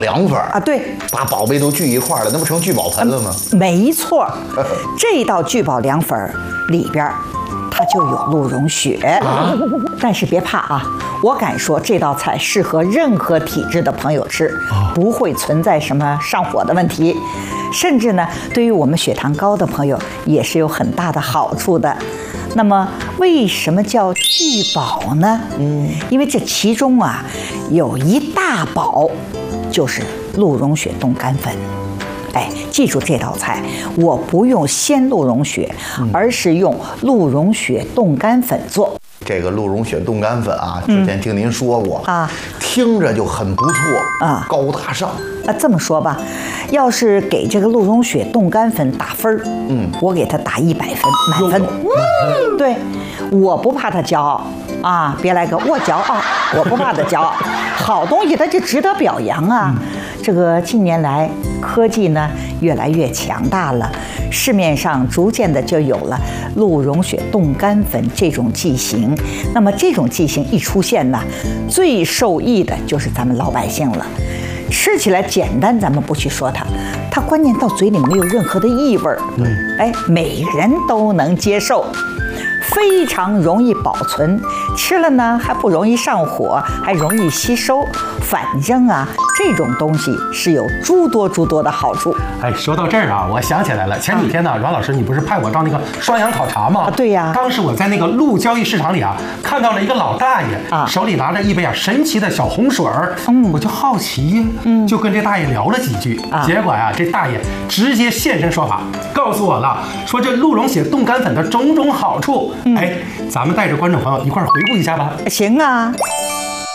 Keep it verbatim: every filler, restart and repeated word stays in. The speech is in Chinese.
凉粉啊，对， 把宝贝都聚一块了，那不成聚宝盆了吗？ 嗯、没错，这道聚宝凉粉里边它就有鹿茸血，啊、但是别怕啊，我敢说这道菜适合任何体质的朋友吃，哦、不会存在什么上火的问题，甚至呢，对于我们血糖高的朋友也是有很大的好处的。那么为什么叫聚宝呢？嗯，因为这其中啊有一大宝就是鹿茸血冻干粉。哎，记住这道菜，我不用鲜鹿茸血，而是用鹿茸血冻干粉做。 这个鹿茸血冻干粉啊，之前听您说过、嗯、啊，听着就很不错啊，高大上啊。这么说吧，要是给这个鹿茸血冻干粉打分儿，嗯，我给它打一百分，满分。嗯，对，我不怕他骄傲啊，别来个我骄傲，我不怕他骄傲，好东西它就值得表扬啊。嗯、这个近年来科技呢越来越强大了，市面上逐渐的就有了鹿茸血冻干粉这种剂型。那么这种剂型一出现呢，最受益的就是咱们老百姓了。吃起来简单，咱们不去说它，它关键到嘴里没有任何的异味儿，嗯，哎，每个人都能接受，非常容易保存，吃了呢还不容易上火，还容易吸收。反正啊，这种东西是有诸多诸多的好处。 哎，说到这儿啊，我想起来了，前几天呢，阮老师你不是派我到那个双阳考察吗？ 啊，对呀。 当时我在那个鹿交易市场里啊，看到了一个老大爷啊，手里拿着一杯啊神奇的小红水儿，嗯，我就好奇，嗯，就跟这大爷聊了几句，啊，结果呀，这大爷直接现身说法，告诉我了，说这鹿茸血冻干粉的种种好处。嗯，哎，咱们带着观众朋友一块儿回顾一下吧。 行啊。